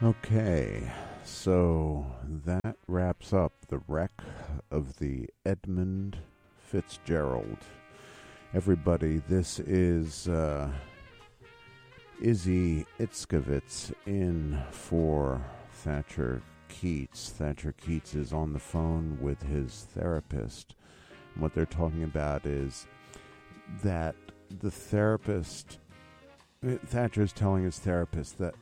Okay, so that wraps up the wreck of the Edmund Fitzgerald. Everybody, this is Izzy Itzkovitz in for Thatcher Keats. Thatcher Keats is on the phone with his therapist. And what they're talking about is that the therapist, Thatcher is telling his therapist that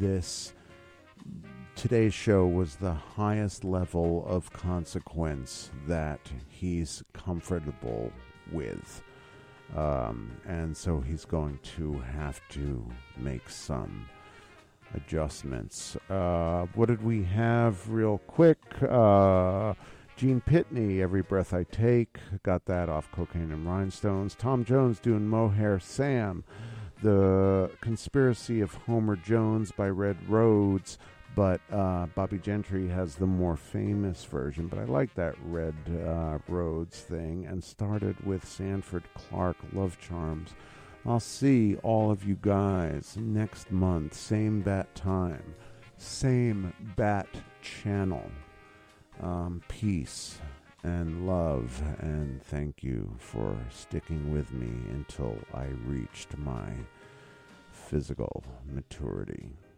today's show was the highest level of consequence that he's comfortable with. And so he's going to have to make some adjustments. What did we have real quick? Gene Pitney, Every Breath I Take. Got that off Cocaine and Rhinestones. Tom Jones doing Mohair Sam. The Conspiracy of Homer Jones by Red Rhodes. But Bobby Gentry has the more famous version. But I like that Red Rhodes thing. And started with Sanford Clark, Love Charms. I'll see all of you guys next month. Same bat time. Same bat channel. Peace and love. And thank you for sticking with me until I reached my physical maturity.